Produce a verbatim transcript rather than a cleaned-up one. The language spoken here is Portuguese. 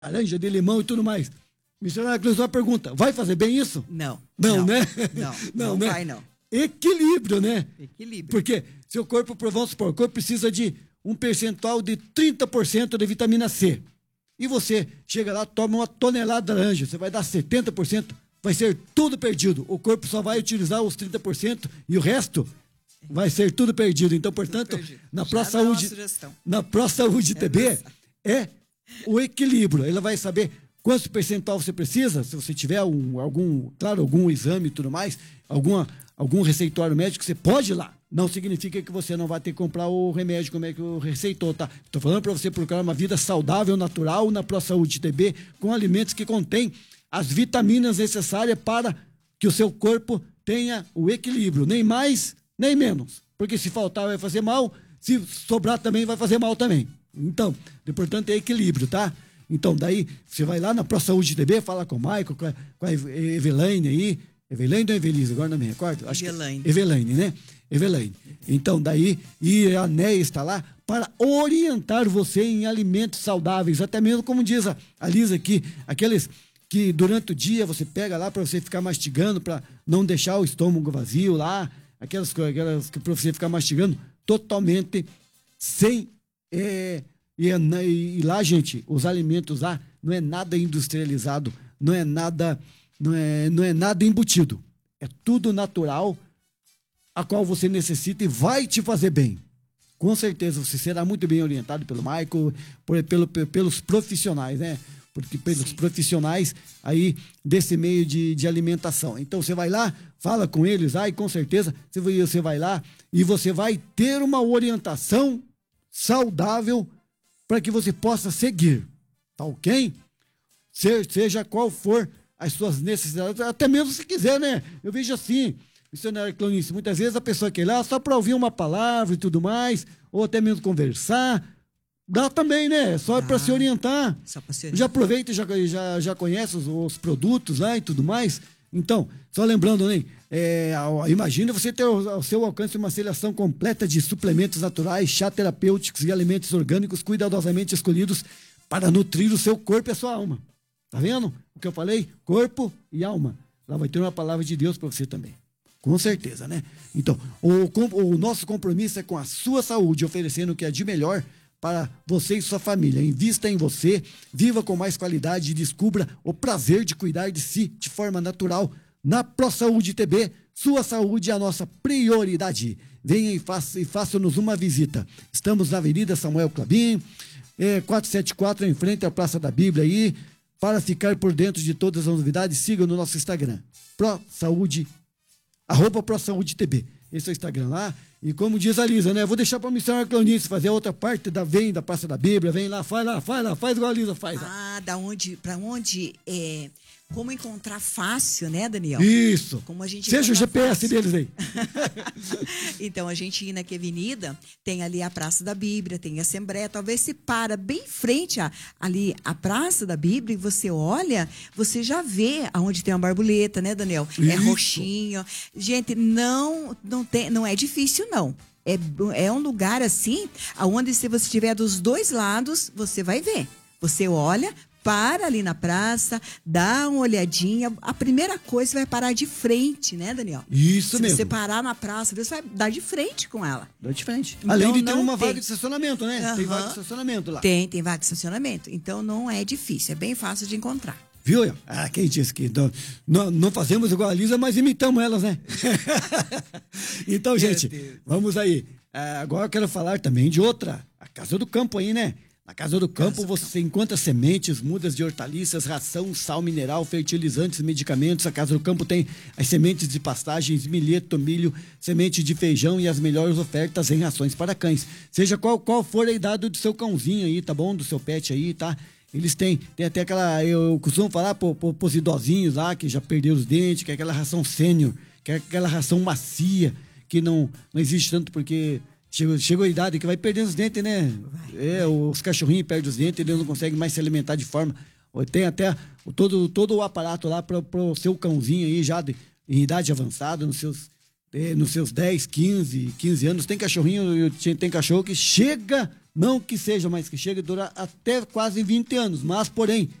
laranja, de limão e tudo mais. Missionário Cleison, uma pergunta, vai fazer bem isso? Não. Não, não né? Não, não, não né? vai não. Equilíbrio, né? Equilíbrio. Porque seu corpo, vamos supor, o corpo precisa de um percentual de trinta por cento de vitamina C. E você chega lá, toma uma tonelada de laranja, você vai dar setenta por cento, vai ser tudo perdido. O corpo só vai utilizar os trinta por cento e o resto vai ser tudo perdido. Então, portanto, perdido. na ProSaúde, na ProSaúde T B é o equilíbrio. Ela vai saber quanto percentual você precisa, se você tiver um, algum, claro, algum exame e tudo mais, alguma, algum receituário médico, você pode ir lá. Não significa que você não vai ter que comprar o remédio, como é que o receitou, tá? Estou falando para você procurar uma vida saudável, natural, na ProSaúde T B, com alimentos que contêm as vitaminas necessárias para que o seu corpo tenha o equilíbrio, nem mais, nem menos. Porque se faltar vai fazer mal, se sobrar também vai fazer mal também. Então, o importante é equilíbrio, tá? Então, daí, você vai lá na ProSaúde T B, fala com o Maico, com a, com a Evelaine aí. Evelaine ou Evelise? Agora não me recordo. Acho Evelaine. Que é Evelaine, né? Evelaine. Então, daí, e a Néia está lá para orientar você em alimentos saudáveis, até mesmo, como diz a, a Lisa aqui, aqueles que durante o dia você pega lá para você ficar mastigando, para não deixar o estômago vazio lá, aquelas, aquelas que para você ficar mastigando totalmente sem... É, e, e lá, gente, os alimentos lá não é nada industrializado, não é nada, não é, não é nada embutido. É tudo natural, a qual você necessita e vai te fazer bem. Com certeza você será muito bem orientado pelo Michael, por, pelo, pelos profissionais, né? Porque pelos Sim. profissionais aí desse meio de, de alimentação. Então você vai lá, fala com eles, aí com certeza você vai, você vai lá e você vai ter uma orientação saudável para que você possa seguir, tá ok? Se, seja qual for as suas necessidades, até mesmo se quiser, né? Eu vejo assim, missionário Cleonice, muitas vezes a pessoa quer ir lá só para ouvir uma palavra e tudo mais, ou até mesmo conversar, dá também, né? Só para se orientar. Só para se orientar. Já aproveita e já, já, já conhece os, os produtos lá e tudo mais. Então, só lembrando, né? É, imagina você ter ao, ao seu alcance uma seleção completa de suplementos naturais, chá terapêuticos e alimentos orgânicos cuidadosamente escolhidos para nutrir o seu corpo e a sua alma. Tá vendo o que eu falei? Corpo e alma. Lá vai ter uma palavra de Deus para você também. Com certeza, né? Então, o, o nosso compromisso é com a sua saúde, oferecendo o que é de melhor para você e sua família. Invista em você, viva com mais qualidade e descubra o prazer de cuidar de si de forma natural. Na ProSaúde T B, sua saúde é a nossa prioridade. Venha e faça, e faça-nos uma visita. Estamos na Avenida Samuel Clabin, é, quatrocentos e setenta e quatro, em frente à Praça da Bíblia. E para ficar por dentro de todas as novidades, siga no nosso Instagram, ProSaúde, arroba ProSaúde T B. Esse é o Instagram lá. E como diz a Lisa, né? Vou deixar para a missionária Cleonice fazer a outra parte da vem da Praça da Bíblia, vem lá, faz lá, faz lá, faz igual a Lisa faz. Ah, da onde, para onde, é, como encontrar fácil, né, Daniel? Isso. Como a gente Seja o G P S fácil. deles aí. Então, a gente ir naquela avenida, tem ali a Praça da Bíblia, tem a Assembleia, talvez se para bem frente a, ali a Praça da Bíblia e você olha, você já vê aonde tem uma borboleta, né, Daniel? Isso. É roxinho. Gente, não, não, tem, não é difícil, não. É, é um lugar assim, onde se você estiver dos dois lados, você vai ver. Você olha, para ali na praça, dá uma olhadinha. A primeira coisa, você vai parar de frente, né, Daniel? Isso se mesmo. Se você parar na praça, você vai dar de frente com ela. Dá de frente. Então, além de ter uma tem. vaga de estacionamento, né? Uhum. Tem vaga de estacionamento lá. Tem, tem vaga de estacionamento. Então, não é difícil, é bem fácil de encontrar. Viu? Ah, quem disse que não, não, não fazemos igual a Lisa, mas imitamos elas, né? Então, gente, vamos aí. Ah, agora eu quero falar também de outra. A Casa do Campo aí, né? Na Casa do Campo você encontra sementes, mudas de hortaliças, ração, sal mineral, fertilizantes, medicamentos. A Casa do Campo tem as sementes de pastagens, milheto, milho, semente de feijão e as melhores ofertas em rações para cães. Seja qual, qual for a idade do seu cãozinho aí, tá bom? Do seu pet aí, tá? Eles têm, tem até aquela, eu costumo falar para os idosinhos lá que já perderam os dentes, que é aquela ração sênior, que é aquela ração macia, que não, não existe tanto porque... Chegou, chegou a idade que vai perdendo os dentes, né? Vai, é, vai. Os cachorrinhos perdem os dentes, eles não conseguem mais se alimentar de forma. Tem até todo, todo o aparato lá para o seu cãozinho aí, já de, em idade avançada, nos seus, é, nos seus dez, quinze, quinze anos. Tem cachorrinho, tem cachorro que chega Não que seja, mas que chegue a durar até quase vinte anos. Mas, porém,